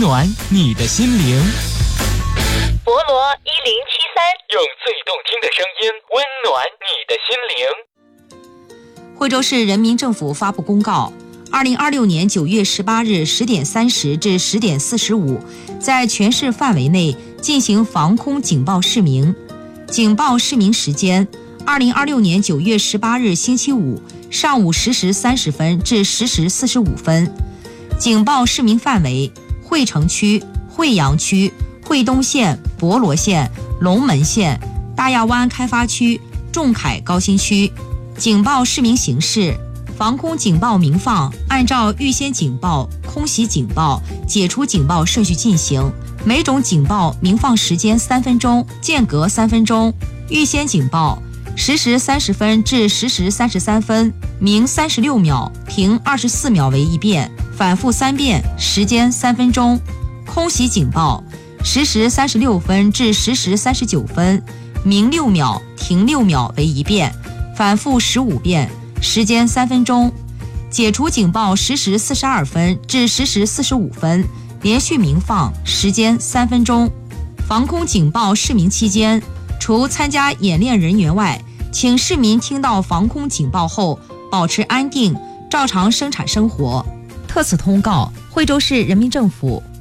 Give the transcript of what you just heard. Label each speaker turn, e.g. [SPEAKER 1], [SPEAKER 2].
[SPEAKER 1] 暖你的心灵。
[SPEAKER 2] 博罗1073，
[SPEAKER 1] 用最动听的声音温暖你的心灵。
[SPEAKER 3] 惠州市人民政府发布公告，2026年9月18日10点30至10点45，在全市范围内进行防空警报示明。警报示明时间：2026年9月18日星期五上午10时30分至10时45分。警报示明范围：惠城区、惠阳区、惠东县、博罗县、龙门县、大亚湾开发区、仲恺高新区。警报示明形式：防空警报鸣放按照预先警报、空袭警报、解除警报顺序进行，每种警报鸣放时间3分钟，间隔3分钟。预先警报10时30分至10时33分，鸣36秒，停24秒为一遍，反复3遍，时间3分钟。空袭警报10时36分至10时39分，鸣6秒，停6秒为一遍，反复15遍，时间3分钟。解除警报10时42分至10时45分，连续鸣放，时间3分钟。防空警报示明期间，除参加演练人员外，请市民听到防空警报后保持安定，照常生产生活。特此通告，惠州市人民政府